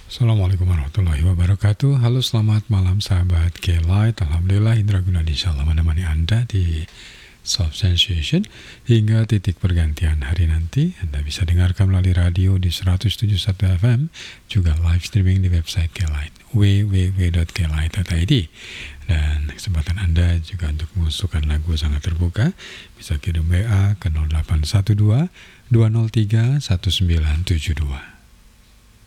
Assalamualaikum warahmatullahi wabarakatuh. Halo, selamat malam sahabat K-Light. Alhamdulillah Indra Gunadi insya Allah menemani Anda di Soft Sensation hingga titik pergantian hari nanti. Anda bisa dengarkan melalui radio di 107.1 FM, juga live streaming di website K-Light www.klight.id. Dan kesempatan Anda juga untuk mengusulkan lagu sangat terbuka. Bisa kirim WA ke 0812 203 1972.